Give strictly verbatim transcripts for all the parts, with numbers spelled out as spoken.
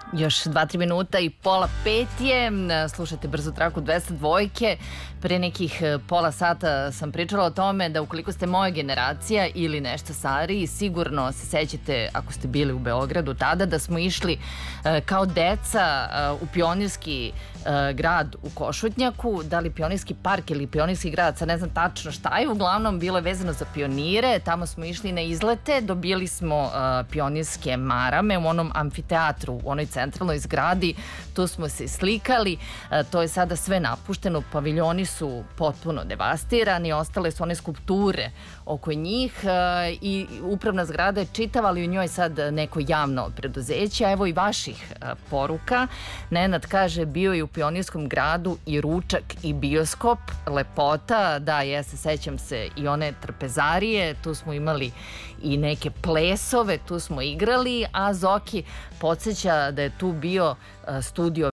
Još dva, tri minuta i pola pet je. Slušajte Brzu traku dvesta dvojke. Pre nekih pola sata sam pričala o tome da ukoliko ste moja generacija ili nešto stariji, sigurno se sećate, ako ste bili u Beogradu tada, da smo išli kao deca u Pionirski grad u Košutnjaku, da li Pionirski park ili Pionirski grad, sad ne znam tačno šta je, uglavnom bilo je vezano za pionire, tamo smo išli na izlete, dobili smo pionirske marame u onom amfiteatru, u onoj centralnoj zgradi, tu smo se slikali, to je sada sve napušteno, paviljoni su potpuno devastirani, ostale su one skulpture oko njih i upravna zgrada je čitava, ali u njoj sad neko javno preduzeće, a evo i vaših poruka. Nenad kaže, bio je u Pionirskom gradu i ručak i bioskop, lepota, da, jeste, sećam se i one trpezarije, tu smo imali i neke plesove, tu smo igrali, a Zoki podsjeća da je tu bio studio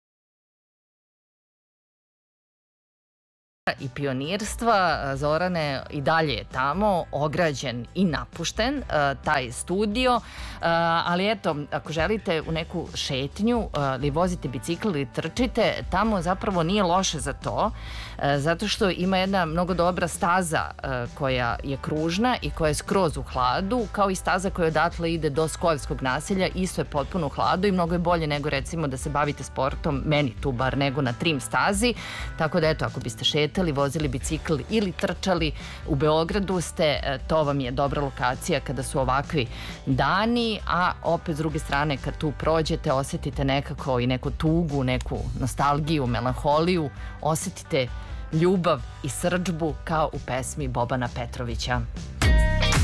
i pionirstva. Zorane, i dalje je tamo, ograđen i napušten taj studio, ali eto, ako želite u neku šetnju ili vozite bicikl ili trčite, tamo zapravo nije loše za to, zato što ima jedna mnogo dobra staza koja je kružna i koja je skroz u hladu, kao i staza koja odatle ide do Skojevskog naselja, isto je potpuno u hladu i mnogo je bolje nego recimo da se bavite sportom, meni tu bar, nego na trim stazi, tako da eto, ako biste šetali, vozili bicikl ili trčali u Beogradu ste, to vam je dobra lokacija kada su ovakvi dani, a opet s druge strane kad tu prođete osetite nekako i neku tugu, neku nostalgiju, melanholiju, osetite ljubav i srdžbu kao u pesmi Bobana Petrovića.